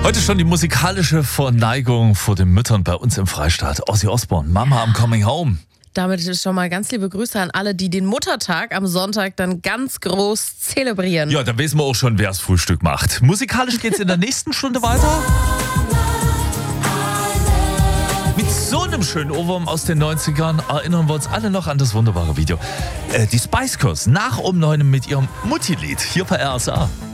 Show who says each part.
Speaker 1: Heute schon die musikalische Verneigung vor den Müttern bei uns im Freistaat. Ozzy Osbourne, Mama I'm Coming Home.
Speaker 2: Damit schon mal ganz liebe Grüße an alle, die den Muttertag am Sonntag dann ganz groß zelebrieren.
Speaker 1: Ja, da wissen wir auch schon, wer das Frühstück macht. Musikalisch geht's in der nächsten Stunde weiter. Mit so einem schönen Ohrwurm aus den 90ern erinnern wir uns alle noch an das wunderbare Video. Die Spice Girls nach um 9 mit ihrem Mutti-Lied hier bei RSA.